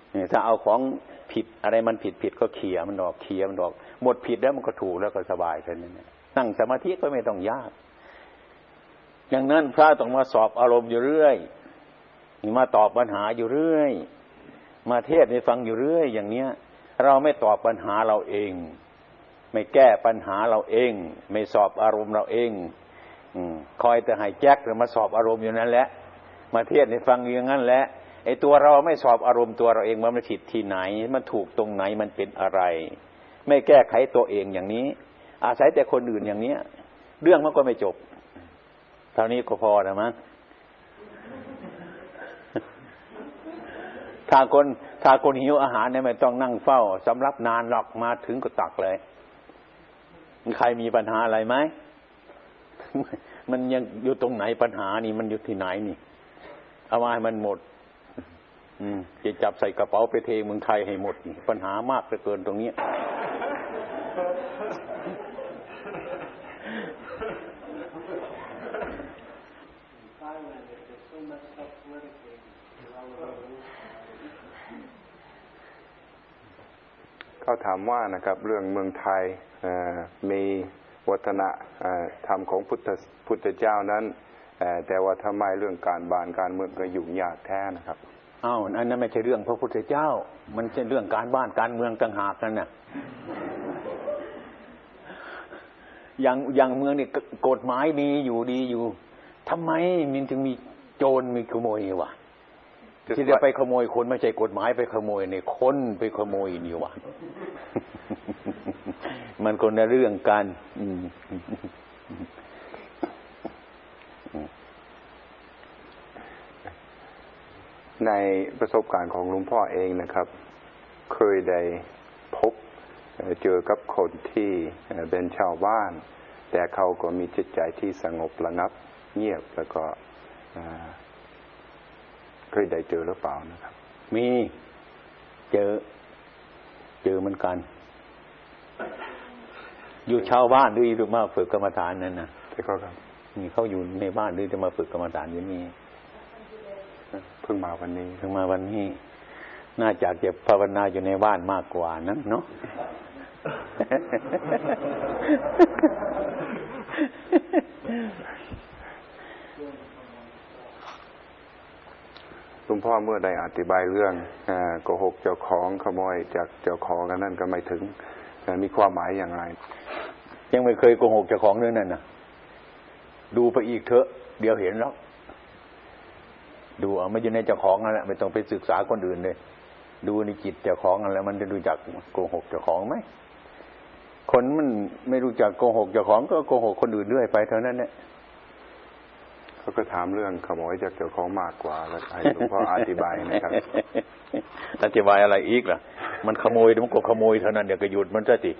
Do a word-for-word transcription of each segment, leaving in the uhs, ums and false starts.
ถ้าเอาของผิดอะไรมันผิดผิดก็เคลียร์มันออกเคลียร์มันออกหมดผิดแล้วมันก็ถูกแล้วก็สบายแค่นั้นนั่งสมาธิก็ไม่ต้องยากอย่างนั้นพระต้องมาสอบอารมณ์อยู่เรื่อยมาตอบปัญหาอยู่เรื่อยมาเทศน์ให้ฟังอยู่เรื่อยอย่างเนี้ยเราไม่ตอบปัญหาเราเองไม่แก้ปัญหาเราเองไม่สอบอารมณ์เราเองอืมคอยแต่ให้แจ็คมาสอบอารมณ์อยู่นั่นแหละมาเทศน์ให้ฟังอย่างนั้นแหละไอ้ตัวเราไม่สอบอารมณ์ตัวเราเองว่ามันผิดที่ไหนมันถูกตรงไหนมันเป็นอะไรไม่แก้ไขตัวเองอย่างนี้อาศัยแต่คนอื่นอย่างนี้เรื่องมันก็ไม่จบเท่านี้ก็พอแล้วมั้งถ้าคนถ้าคนหิวอาหารเนี่ยไม่ต้องนั่งเฝ้าสำรับนานหรอกมาถึงก็ตักเลยใครมีปัญหาอะไรไหมมันยังอยู่ตรงไหนปัญหานี่มันอยู่ที่ไหนนี่เอามาให้มันหมดอืมจะจับใส่กระเป๋าไปเทเมืองไทยให้หมดนี่ปัญหามากเหลือเกินตรงนี้เขาถามว่านะครับเรื่องเมืองไทยมีวัฒนธรรมของพุทธพุทธเจ้านั้นแต่ว่าทำไมเรื่องการบ้านการเมืองก็ยุ่งยากแท้นะครับอ้าวอันนั้นไม่ใช่เรื่องพระพุทธเจ้ามันเป็นเรื่องการบ้านการเมืองต่างหากนั่นน่ะอย่างอย่างเมืองนี่กฎหมายมีอยู่ดีอยู่ทำไมมันถึงมีโจรมีขโมยวะที่จะไปขโมยคนไม่ใช่กฎหมายไปขโมยเนี่ยคนไปขโมยนี่วะ มันคนละเรื่องกันในประสบการณ์ของหลวงพ่อเองนะครับเคยได้พบเจอกับคนที่เป็นชาวบ้านแต่เขาก็มีจิตใจที่สงบระงับเงียบแล้วก็เคยได้เจอหรือเปล่านะครับมีเจอเจอเหมือนกันอยู่ชาวบ้านด้วยหรือมาฝึกกรรมฐานนั่นนะใช่ครับนี่เขาอยู่ในบ้านด้วยจะมาฝึกกรรมฐานอยู่นี่เพิ่งมาวันนี้เพิ่งมาวันนี้น่าจะจะภาวนาอยู่ในบ้านมากกว่านั้นเนาะหลวงพ่อเมื่อได้อธิบายเรื่องโกหกเจ้าของขโมยจากเจ้าของกันนั่นก็ไม่ถึงมีความหมายอย่างไรยังไม่เคยโกหกเจ้าของเรื่องนั้นนะดูไปอีกเถอะเดี๋ยวเห็นแล้วดูเอาไม่อยู่ในเจ้าของนั่นแหละไม่ต้องไปศึกษาคนอื่นเลยดูในจิตเจ้าของนั่นแหละมันจะรู้จักโกหกเจ้าของไหมคนมันไม่รู้จักโกหกเจ้าของก็โกหกคนอื่นเรื่อยไปเท่านั้นแหละเขาก็ถามเรื่องขโมยจากเจ้าของมากกว่าแล้วให้หลวงพ่ออธิบายนะครับอธิบายอะไรอีกล่ะมันขโมยมันก็ขโมยเท่านั้นเดี๋ยวก็หยุดมันซะสิ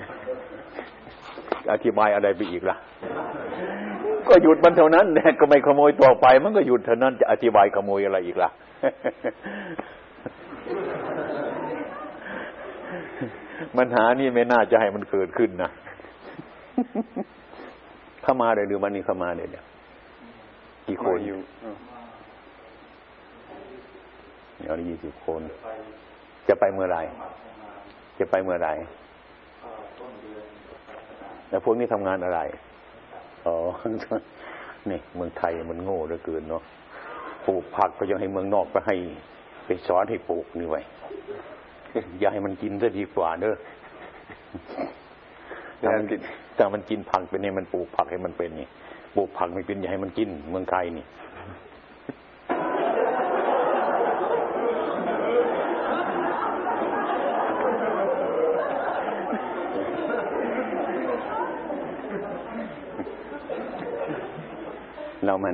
อธิบายอะไรไปอีกล่ะก็หยุดมันเท่านั้นแหละก็ไม่ขโมยต่อไปมันก็หยุดเท่านั้นจะอธิบายขโมยอะไรอีกล่ะปัญหานี่ไม่น่าจะให้มันเกิดขึ้นนะเข้ามาเลยหรือวันนี้เข้ามาเลยเนี่ยกี่คนอยู่เดี๋ยวยี่สิบคนจะไปเมื่อไรจะไปเมื่อไรแล้วพวกนี้ทำงานอะไรอ๋อนี่เมืองไทยมันโง่เหลือเกินเนาะปลูกผักก็ยังให้เมืองนอกไปให้ไปสอนให้ปลูกนี่ไว้อย่าให้มันกินซะดีกว่าเด้อถ้ามันกินถ้ามันกินผักเป็นเนี่ยมันปลูกผักให้มันเป็นนี่ปลูกผักไม่เป็นอย่าให้มันกินเมืองไทยนี่เรามัน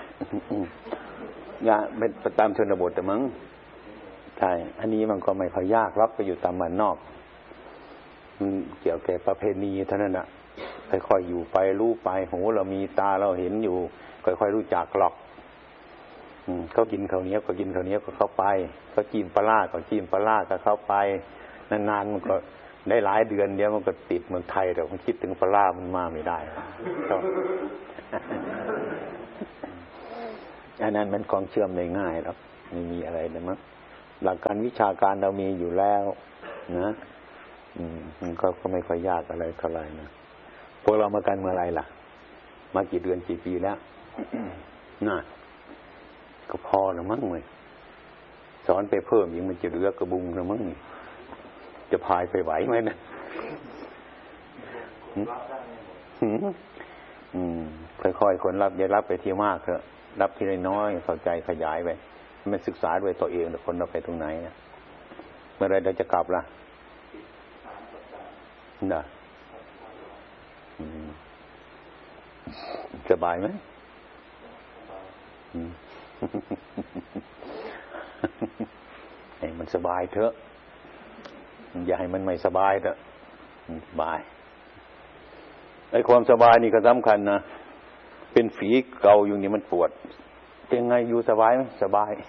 อย่าเป็นไปตามชนบทแต่มั้งใช่อันนี้มันก็ไม่ค่อยยากหรอกไปอยู่ตามบ้านนอกมันเกี่ยวกับประเพณีเท่านั้นน่ะค่อยๆอยู่ไปรู้ไปหูเรามีตาเราเห็นอยู่ค่อยๆรู้จักหรอกเขากินข้าวเหนียวก็กินข้าวเหนียวก็เข้าไปเขาจิ้มปลาร้าก็จิ้มปลาร้าก็เข้าไปนานๆมันก็ได้หลายเดือนเดียวมันก็ติดเมืองไทยแต่มันคิดถึงปลาร้ามันมาไม่ได้อันนั้นมันของเชื่อมได้ง่ายครับไม่มีอะไรเลยมั้งหลักการวิชาการเรามีอยู่แล้วนะอืมมันก็ก็ไม่ค่อยยากอะไรเท่าไหร่นะพวกเรามากันเมื่อไรล่ะมากี่เดือนกี่ปีแล้ว น่ะก็พอแล้วมั้งเลยสอนไปเพิ่มยังมันจะเหลือกระบุงแล้วมั้งจะพายไปไหวไหมนะอืมค่อยๆคนรับอย่ารับไปที่มากเถอะรับทีละน้อยเข้าใจขยายไปมันศึกษาด้วยตัวเองแต่คนเราไปตรงไหนนะเมื่อไรเราจะกลับล่ะน่ะสบายไหมให้มันสบายเถอะอย่าให้มันไม่สบายเถอะสบายไอ้ความสบายนี่ก็สำคัญนะเป็นฝีเก่าอยู่นี่มันปวดเป็นไงอยู่สบายไหมสบาย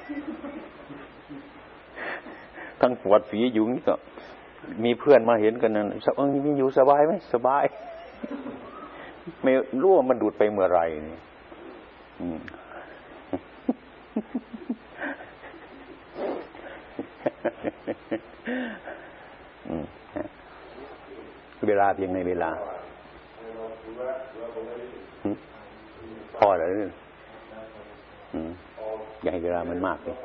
ทั้งปวดฝีอยู่นี่ก็มีเพื่อนมาเห็นกันนั่นเออมีอยู่สบายไหมสบายไม่รู้ว่ามันดูดไปเมื่อไรนี่เวลาเพียงในเวลาพอแล้วอย่าให้เวลามันมากเลย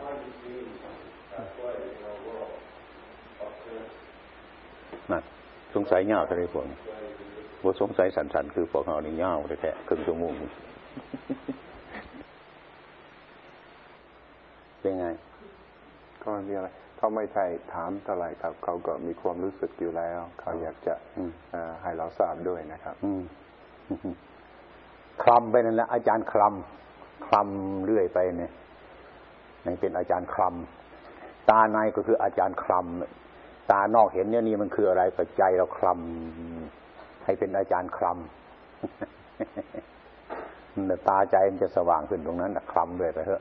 มากสงสัยเงาอะไรพวกนี้ว่าสงสัยสันๆคือพวกเรานี่เงาแท้ๆครึ่งชั่วโมงเป็นไงก็มีอะไรเขาไม่ใช่ถามเท่าไหร่ครับเขาก็มีความรู้สึกอยู่แล้วเขาอยากจะให้เราทราบด้วยนะครับคลำไปนั่นแหละอาจารย์คลำคลำเรื่อยไปเนี่ยนั่นเป็นอาจารย์คลำตาในก็คืออาจารย์คลำตานอกเห็นเนี่ยนี่มันคืออะไรก็ใจเราคลำให้เป็นอาจารย์คลำตาใจมันจะสว่างขึ้นตรงนั้นคลำด้วยไปเถอะ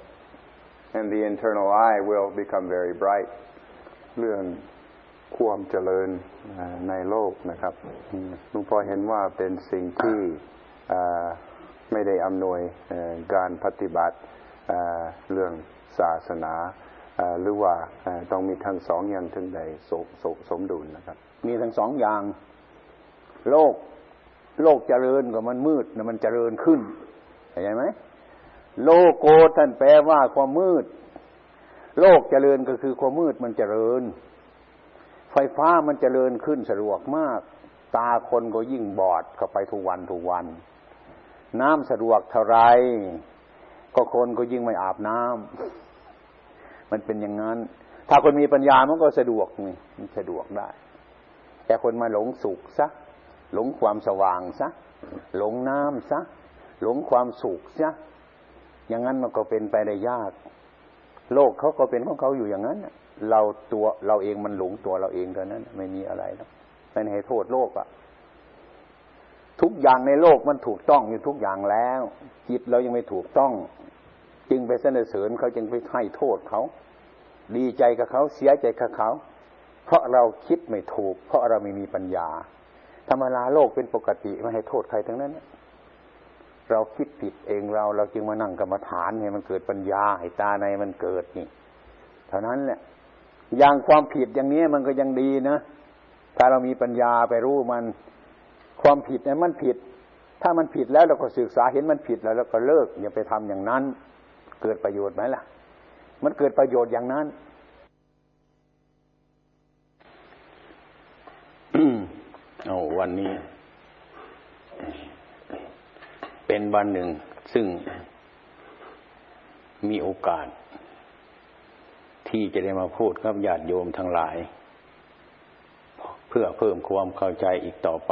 and the internal eye will become very bright เรื่องความเจริญในโลกนะครับหลวงพ่อเห็นว่าเป็นสิ่งที่ไม่ได้อำนวยการปฏิบัติเรื่องศาสนาหรือว่าต้องมีทั้งสองอย่างถึงได้สมดุลนะครับมีทั้งสองอย่างโลกโลกเจริญกับมันมืดนะมันเจริญขึ้นเข้าใจไหมโลโกท่านแปลว่าความมืดโลกเจริญก็คือความมืดมันเจริญไฟฟ้ามันเจริญขึ้นสะดวกมากตาคนก็ยิ่งบอดเข้าไปทุกวันทุกวันน้ำสะดวกเท่าไรก็คนก็ยิ่งไม่อาบน้ำมันเป็นอย่างนั้นถ้าคนมีปัญญามันก็สะดวกนี่มันสะดวกได้แต่คนมาหลงสุขซะหลงความสว่างซะหลงน้ำซะหลงความสุขซะอย่างนั้นมันก็เป็นไปได้ยากโลกเขาก็เป็นของเขาอยู่อย่างนั้นเราตัวเราเองมันหลงตัวเราเองเท่านั้นไม่มีอะไรแล้วไม่ให้โทษโลกอ่ะทุกอย่างในโลกมันถูกต้องอยู่ทุกอย่างแล้วจิตเรายังไม่ถูกต้องจึงไปสรรเสริญเขาจึงไปให้โทษเขาดีใจกับเขาเสียใจกับเขาเพราะเราคิดไม่ถูกเพราะเราไม่มีปัญญาธรรมดาโลกเป็นปกติไม่ให้โทษใครทั้งนั้นเราคิดผิดเองเราเราจึงมานั่งกรรมฐานให้มันเกิดปัญญาให้ตาในมันเกิดนี่เท่านั้นแหละอย่างความผิดอย่างนี้มันก็ยังดีนะถ้าเรามีปัญญาไปรู้มันความผิดเนี่ยมันผิดถ้ามันผิดแล้วเราก็ศึกษาเห็นมันผิดแล้วเราก็เลิกอย่าไปทำอย่างนั้นเกิดประโยชน์ไหมล่ะมันเกิดประโยชน์อย่างนั้น เอาวันนี้เป็นวันหนึ่งซึ่งมีโอกาสที่จะได้มาพูดกับญาติโยมทั้งหลายเพื่อเพิ่มความเข้าใจอีกต่อไป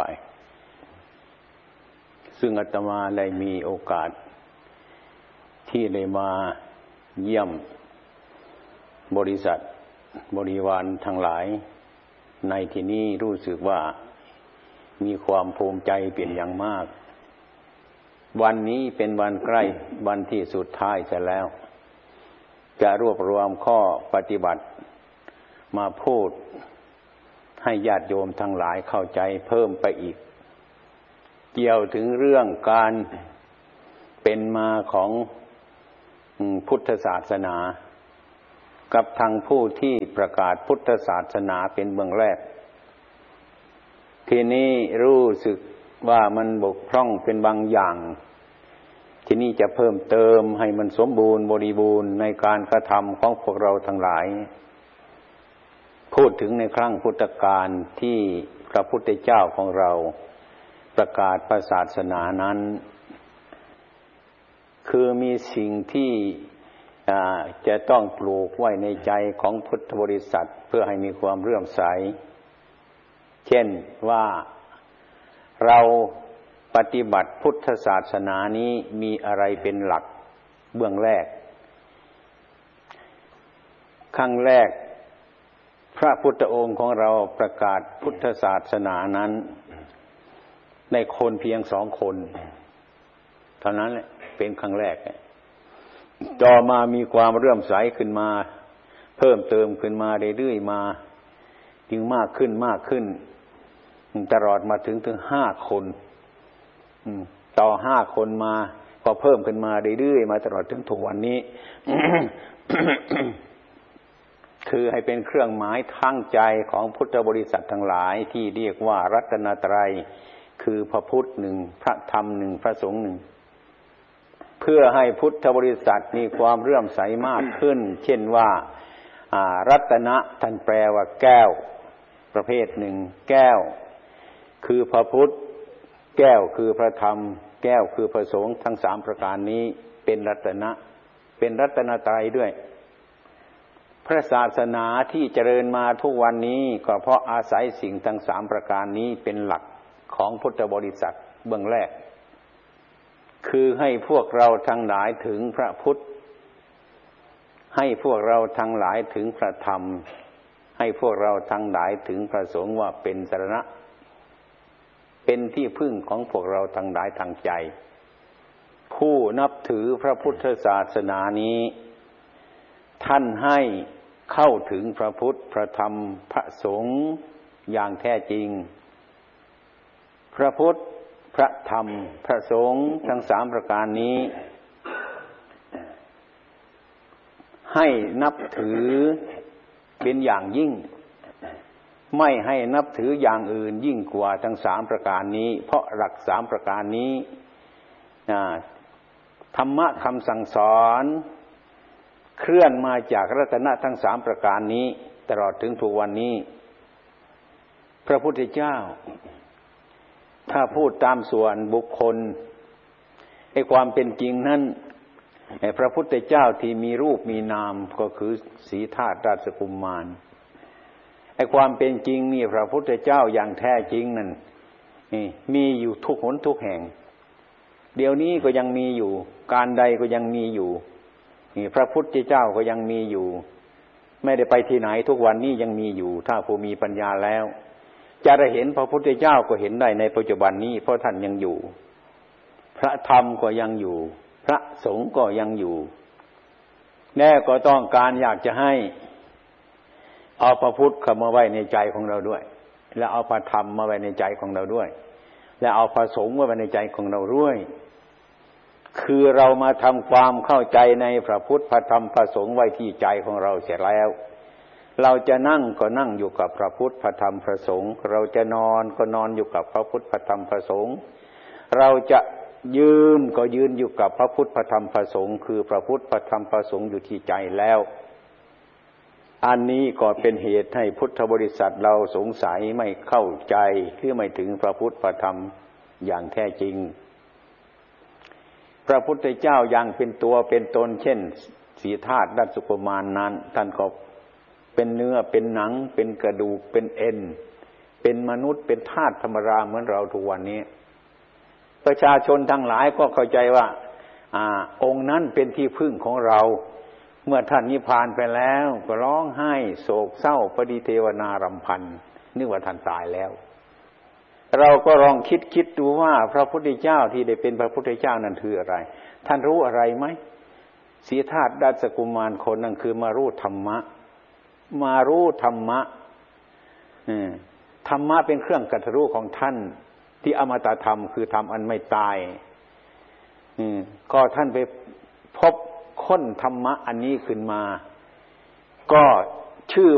ซึ่งอาตมาได้มีโอกาสที่ได้มาเยี่ยมบริษัทบริวารทั้งหลายในที่นี้รู้สึกว่ามีความภูมิใจเป็นอย่างมากวันนี้เป็นวันใกล้วันที่สุดท้ายเสร็จแล้วจะรวบรวมข้อปฏิบัติมาพูดให้ญาติโยมทั้งหลายเข้าใจเพิ่มไปอีกเกี่ยวถึงเรื่องการเป็นมาของพุทธศาสนากับทางผู้ที่ประกาศพุทธศาสนาเป็นเบื้องแรกทีนี้รู้สึกว่ามันบกพร่องเป็นบางอย่างทีนี้จะเพิ่มเติมให้มันสมบูรณ์บริบูรณ์ในการกระทำของพวกเราทั้งหลายพูดถึงในครั้งพุทธกาลที่พระพุทธเจ้าของเราประกาศศาสนานั้นคือมีสิ่งที่จะต้องปลูกไว้ในใจของพุทธบริษัทเพื่อให้มีความเลื่อมใสเช่นว่าเราปฏิบัติพุทธศาสนานี้มีอะไรเป็นหลักเบื้องแรกขั้งแรกพระพุทธองค์ของเราประกาศพุทธศาสนานั้นในคนเพียงสองคนเท่านั้นแหละเป็นครั้งแรกต่อมามีความเลื่อมใสขึ้นมาเพิ่มเติมขึ้นมาเรื่อยๆมาจึงมากขึ้นมากขึ้นตลอดมาถึงถึงห้าคนต่อห้าคนมาพอเพิ่มขึ้นมาเรื่อยๆมาตลอดถึงทุกวันนี้ คือให้เป็นเครื่องหมายทางใจของพุทธบริษัททั้งหลายที่เรียกว่ารัตนตรัยคือพระพุทธหนึ่งพระธรรมหนึ่งพระสงฆ์หนึ่งเพื่อให้พุทธบริษัทมีความเลื่อมใสมากขึ้นเช่นว่ารัตนะท่านแปลว่าแก้วประเภทหนึ่งแก้วคือพระพุทธแก้วคือพระธรรมแก้วคือพระสงฆ์ทั้งสามประการนี้เป็นรัตนะเป็นรัตนตรัยด้วยพระศาสนาที่เจริญมาทุกวันนี้ก็เพราะอาศัยสิ่งทั้งสามประการนี้เป็นหลักของพุทธบริษัทเบื้องแรกคือให้พวกเราทั้งหลายถึงพระพุทธให้พวกเราทั้งหลายถึงพระธรรมให้พวกเราทั้งหลายถึงพระสงฆ์ว่าเป็นสรณะเป็นที่พึ่งของพวกเราทั้งหลายทางใจผู้นับถือพระพุทธศาสนานี้ท่านให้เข้าถึงพระพุทธพระธรรมพระสงฆ์อย่างแท้จริงพระพุทธพระธรรมพระสงฆ์ทั้งสามประการนี้ให้นับถือเป็นอย่างยิ่งไม่ให้นับถืออย่างอื่นยิ่งกว่าทั้งสามประการนี้เพราะหลักสามประการนี้ธรรมะคำสั่งสอนเคลื่อนมาจากรัตนะทั้งสามประการนี้ตลอดถึงทุกวันนี้พระพุทธเจ้าถ้าพูดตามส่วนบุคคลไอ้ความเป็นจริงนั้นไอ้พระพุทธเจ้าที่มีรูปมีนามก็คือสีธาตุราชกุมมารไอ้ความเป็นจริงนี่พระพุทธเจ้าอย่างแท้จริงนั่นนี่มีอยู่ทุกหนทุกแห่งเดี๋ยวนี้ก็ยังมีอยู่การใดก็ยังมีอยู่นี่พระพุทธเจ้าก็ยังมีอยู่ไม่ได้ไปที่ไหนทุกวันนี้ยังมีอยู่ถ้าผู้มีปัญญาแล้วจะได้เห็นพระพุทธเจ้าก็เห็นได้ในปัจจุบันนี้เพราะท่านยังอยู่พระธรรมก็ยังอยู่พระสงฆ์ก็ยังอยู่แน่ก็ต้องการอยากจะให้เอาพระพุทธเข้ามาไว้ในใจของเราด้วยและเอาพระธรรมมาไว้ในใจของเราด้วยและเอาพระสงฆ์มาไว้ในใจของเราด้วยคือเรามาทำความเข้าใจในพระพุทธพระธรรมพระสงฆ์ไว้ที่ใจของเราเสร็จแล้วเราจะนั่งก็นั่งอยู่กับพระพุทธพระธรรมพระสงฆ์เราจะนอนก็นอนอยู่กับพระพุทธพระธรรมพระสงฆ์เราจะยืนก็ยืนอยู่กับพระพุทธพระธรรมพระสงฆ์คือพระพุทธพระธรรมพระสงฆ์อยู่ที่ใจแล้วอันนี้ก็เป็นเหตุให้พุทธบริษัทเราสงสัยไม่เข้าใจหรือไม่ถึงพระพุทธพระธรรมอย่างแท้จริงพระพุทธเจ้าอย่างเป็นตัวเป็นตนเช่นสีธาตุราชกุมารนั้นท่านก็เป็นเนื้อเป็นหนังเป็นกระดูกเป็นเอ็นเป็นมนุษย์เป็นธาตุธรรมดาเหมือนเราทุกวันนี้ประชาชนทั้งหลายก็เข้าใจว่าอ่าองค์นั้นเป็นที่พึ่งของเราเมื่อท่านนิพพานไปแล้วก็ร้องไห้โศกเศร้าปฏิเทวนารำพันนึกว่าท่านตายแล้วเราก็ลองคิดคิดดูว่าพระพุทธเจ้าที่ได้เป็นพระพุทธเจ้านั้นคืออะไรท่านรู้อะไรไหมสีธาตุราชกุมารคนนั้นคือมารู้ธรรมะมารู้ธรรมะธรรมะเป็นเครื่องกัตรู้ของท่านที่อมตะธรรมคือธรรมอันไม่ตายก็ท่านไปพบค้นธรรมะอันนี้ขึ้นมาก็ชื่อ